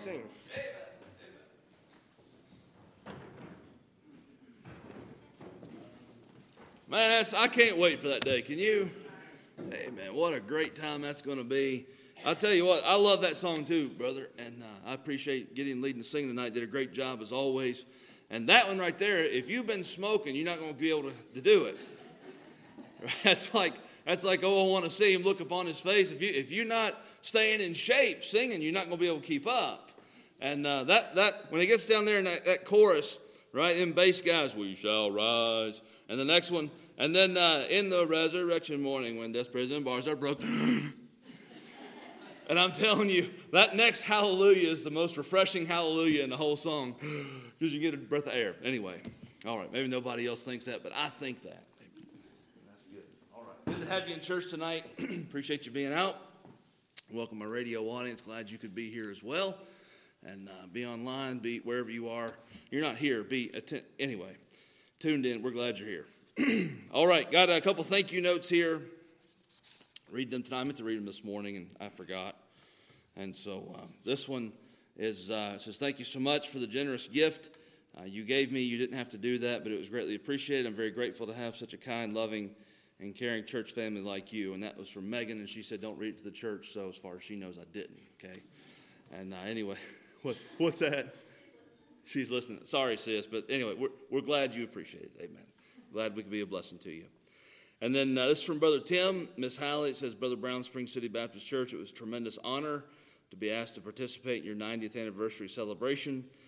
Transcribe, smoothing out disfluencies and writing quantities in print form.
sing. Man, I can't wait for that day. Can you? Hey, man, what a great time that's going to be. I'll tell you what, I love that song too, brother, and I appreciate Gideon leading the singing tonight. Did a great job as always. And that one right there, if you've been smoking, you're not going to be able to do it. That's like, oh, I want to see him look upon his face. If you're not staying in shape singing, you're not going to be able to keep up. And that when it gets down there in that chorus, right, them bass guys, we shall rise. And the next one, and then in the resurrection morning when death's prison bars are broken. And I'm telling you, that next hallelujah is the most refreshing hallelujah in the whole song because you get a breath of air. Anyway, all right, maybe nobody else thinks that, but I think that. That's good. All right. Good to have you in church tonight. Appreciate you being out. Welcome my radio audience. Glad you could be here as well. And be online, be wherever you are. You're not here. Anyway, tuned in. We're glad you're here. All right, got a couple thank you notes here. Read them tonight. I meant to read them this morning, and I forgot. And so this one says, thank you so much for the generous gift you gave me. You didn't have to do that, but it was greatly appreciated. I'm very grateful to have such a kind, loving, and caring church family like you. And that was from Megan, and she said, don't read it to the church, so as far as she knows, I didn't, okay? And anyway, what's that? She's listening. Sorry, sis, but anyway, we're glad you appreciate it. Amen. Glad we could be a blessing to you. And then this is from Brother Tim. Miss Hallie, it says, Brother Brown, Spring City Baptist Church, it was a tremendous honor to be asked to participate in your 90th anniversary celebration.